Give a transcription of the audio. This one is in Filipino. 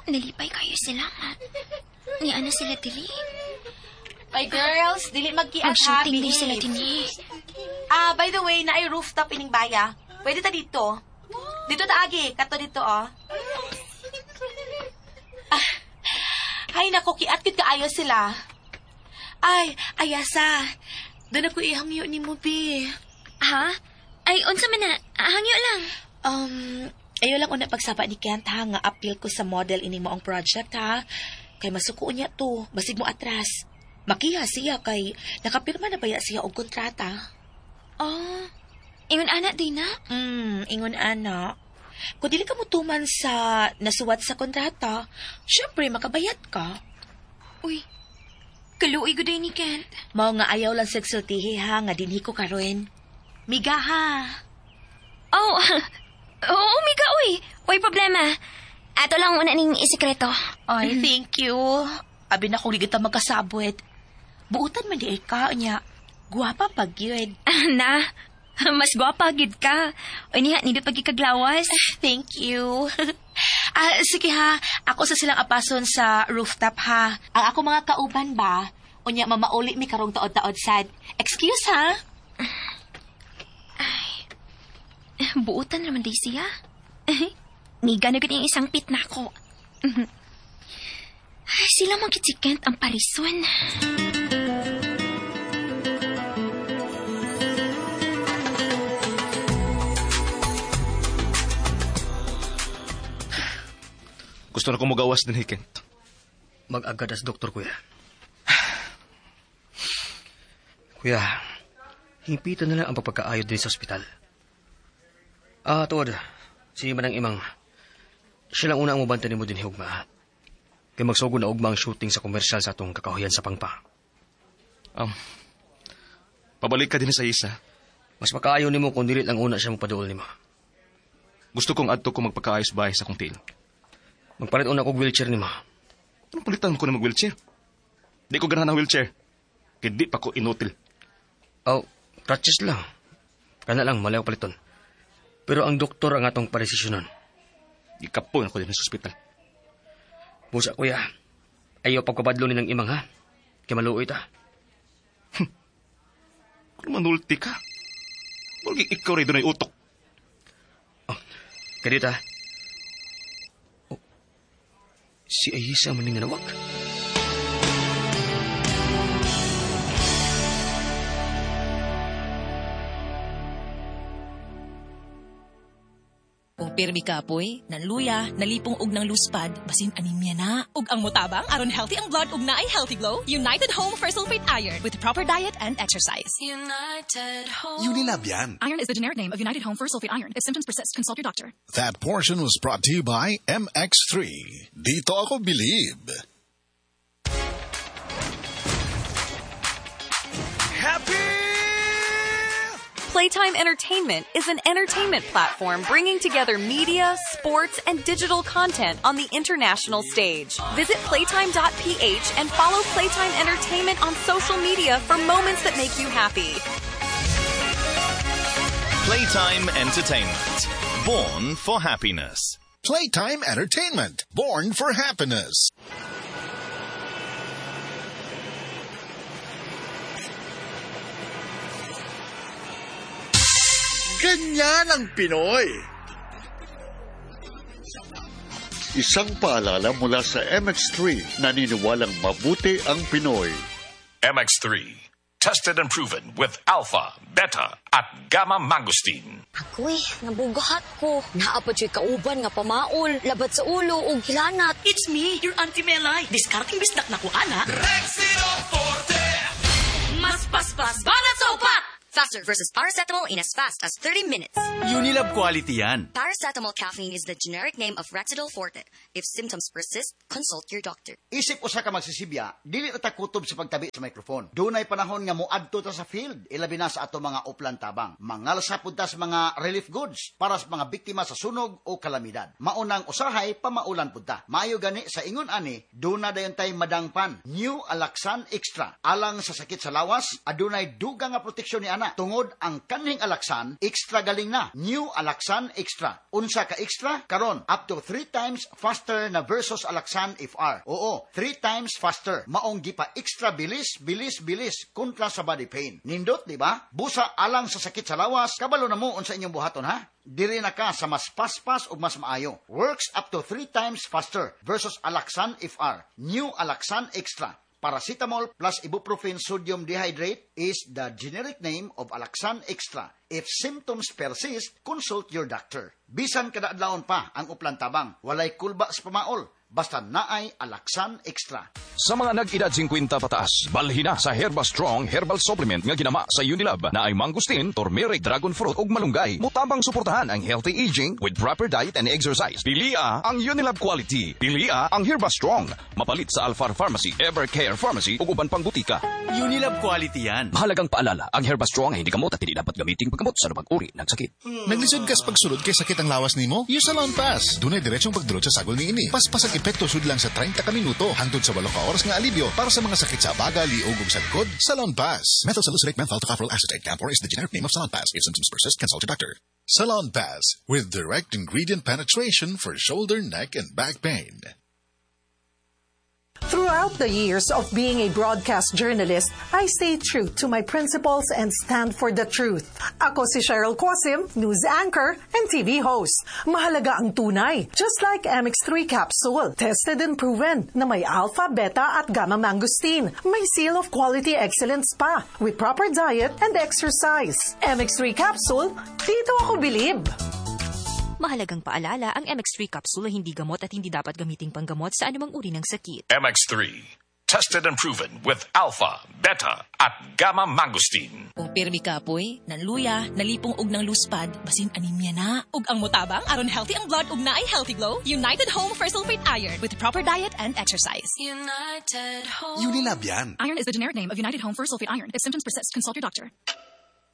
Nalipay kayo sila nga. Ni ano sila dili? Ay, girls, dili magkiat ha, Mag-shooting din bilis. sila dini. By the way, na ay rooftop ining baya. Pwede ta dito. Dito ta agi, kato dito, oh. Ay, naku, kiat kit kaayo sila. Ay, ayasa. Doon ako ihangyo ni mo, bi. Ha? Ay, unsa man na? Hangyo lang. Ayo lang una pagsaba ni Kent, ha, nga appeal ko sa model ining moong project, ha. Kay masuko niya to, basig mo atras. Makiha siya kay nakapirma na baya siya og kontrata. Oh, ingon anak din na? Ingon ana. Kung dili ka mo tuman sa nasuwat sa kontrata, syempre makabayad ka. Uy, kaluoy ko din ni Kent. Mao nga ayaw lang sexultihi ha, nga dinhi ko karon. Miga ha. Oh, oo, miga, uy. Uy, problema. Ato lang una ning isikreto. Ay, thank you. Abi na kung di kita magkasabwet. Buutan man di ka niya. Guwapa pag yun. Na, mas gwapa gid ka. Uy, niha, nindot pagi kaglawas. Thank you. Sige ha, ako sa silang apason sa rooftop ha. Ang ako mga kauban ba, unya mamauli mi karong taod-taod sad. Excuse ha? Buutan naman di siya. Niga na yung isang pit na ako. Sila magkitsikent ang parison. Gusto na ko magawas din, Kent. Mag-agad as doktor, kuya. Kuya, himpitan na lang ang pagpagkaayod din sa ospital. Tuwad, si Manang Imang, siya lang una ang mabanta ni mo din higugma. Kaya magsugod na ugma ang shooting sa komersyal sa atong kakahuyan sa Pangpa. Pabalik ka din sa isa. Mas makaayo ni mo kung dili lang una siya mapaduol ni mo. Gusto kong adto ko magpakaayos bahay sa kong tiil. Magpalit una kong wheelchair ni mo. Anong palitan ko na mag-wheelchair? Di ko ganahan na wheelchair. Kaya di pa ko inutil. Crutches lang. Kana lang, malayo paliton. Pero ang doktor ang atong paresisyonon. Ikapon ako din sa ospital. Busa, kuya. Ayaw pagkabadlo ni ng Imang, ha? Kaya maluoy ta. Kung manulti ka, wala ikaw rin doon ay utok. Kadita. Si Ayisa maning nanawag. Kung pirmi kapoy, nanluya, nalipong og ng luspad, basin anemia na. Ug ang mutabang, aron healthy ang blood ug naay healthy glow, United Home for Sulfate Iron with proper diet and exercise. United Home. Unilab yan. Iron is the generic name of United Home for Sulfate Iron. If symptoms persist, consult your doctor. That portion was brought to you by MX3. Dito ako believe. Playtime Entertainment is an entertainment platform bringing together media, sports, and digital content on the international stage. Visit playtime.ph and follow Playtime Entertainment on social media for moments that make you happy. Playtime Entertainment. Born for happiness. Playtime Entertainment. Born for happiness. Ganyan ang Pinoy. Isang paalala mula sa MX3, naniniwalang mabuti ang Pinoy. MX3, tested and proven with alpha, beta, at gamma mangosteen. Ako'y, nabugahat ko. Naapad siya kauban nga pamaol, labat sa ulo o gilanat. It's me, your Auntie Melay. Discarding bisdak na ko, ana. Rexino Forte. Mas paspas, banat sa upat! Faster versus paracetamol in as fast as 30 minutes. Unilab quality yan. Paracetamol caffeine is the generic name of Rexidol Forte. If symptoms persist, consult your doctor. Isip usa ka magsisibya, dili ta kutob sa pagtabi sa microphone. Dunay panahon nga moadto ta sa field, ilabi na sa ato mga uplan tabang. Mangalsa pud ta sa mga relief goods para sa mga biktima sa sunog o kalamidad. Maunang usahay pamaulan pud ta. Maayo gani sa ingon ani, duna dayon tay madangpan. New Alaxan Extra. Alang sa sakit sa lawas, adunay dugang nga proteksyon ni ana ana. Tungod ang kaning Alaxan, extra galing na. New Alaxan Extra. Unsa ka extra? Karon, up to 3 times faster na versus Alaxan FR. Oo, 3 times faster. Maong gipa extra bilis kontra sa body pain. Nindot, di ba? Busa alang sa sakit sa lawas, kabalo na mo unsa inyong buhaton, ha? Diri na ka sa mas paspas o mas maayo. Works up to 3 times faster versus Alaxan FR. New Alaxan Extra. Paracetamol plus ibuprofen sodium dehydrate is the generic name of Alaxan Extra. If symptoms persist, consult your doctor. Bisan kada adlawon pa ang uplantabang, walay kulba sa pamaol, basta naay Alaxan Extra. Sa mga nag-edad 50 pataas, balhin na sa Herba Strong Herbal Supplement nga ginama sa Unilab na ay mangustin, turmeric, dragon fruit ug malunggay. Mutabang suportahan ang healthy aging with proper diet and exercise. Pilia ang Unilab quality. Pilia ang Herba Strong. Mapalit sa Alfar Pharmacy, Evercare Pharmacy ug uban pang butika. Unilab quality yan. Mahalagang paalala, ang Herba Strong ay hindi gamot at hindi dapat gamiting paggamot sa lumang uri ng sakit. Naglisod kas pagsulod kay sakit ang lawas nimo? Use Salon Pass. Dunay diretsong pagdulot sa sagol ni ini. Paspas ang epekto sud lang sa 30 ka minuto hangtod sa 8 ka oras nga alibyo para sa mga sakit sa baga, liog ug sa likod. Salon Pass. Methyl salicylate menthol tocopherol acetate. Camphor is the generic name of Salon Pass. If symptoms persist, consult your doctor. Salon Pass with direct ingredient penetration for shoulder, neck, and back pain. Throughout the years of being a broadcast journalist, I stay true to my principles and stand for the truth. Ako si Cheryl Quasim, news anchor and TV host. Mahalaga ang tunay, just like MX3 capsule. Tested and proven na may alpha, beta at gamma mangosteen. May seal of quality excellence pa with proper diet and exercise. MX3 capsule, dito ako bilib. Mahalagang paalala, ang MX3 capsule ay hindi gamot at hindi dapat gamiting panggamot sa anumang uri ng sakit. MX3. Tested and proven with alpha, beta, at gamma mangosteen. Kung pirmi ka, apoy, nanluya, nalipong og ng luspad, basin anemia na. Ug ang mutabang, aron healthy ang blood ug naay healthy glow, United Home for Sulfate Iron with proper diet and exercise. United Home. Unilab yan. Iron is the generic name of United Home for Sulfate Iron. If symptoms persist, consult your doctor.